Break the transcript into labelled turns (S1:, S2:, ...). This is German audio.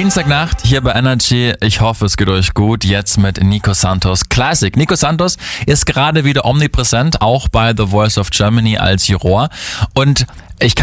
S1: Dienstagnacht hier bei Energy. Ich hoffe, es geht euch gut. Jetzt mit Nico Santos Classic. Nico Santos ist gerade wieder omnipräsent, auch bei The Voice of Germany als Juror. Und ich kann